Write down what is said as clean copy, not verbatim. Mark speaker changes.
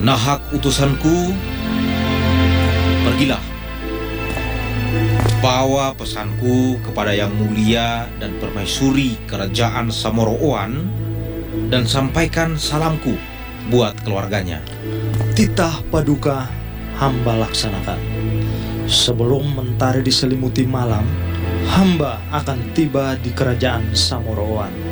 Speaker 1: Nahak utusanku, pergilah, bawa pesanku kepada Yang Mulia dan Permaisuri Kerajaan Samoroan dan sampaikan salamku buat keluarganya.
Speaker 2: Titah paduka hamba laksanakan. Sebelum mentari diselimuti malam, hamba akan tiba di Kerajaan Samoroan.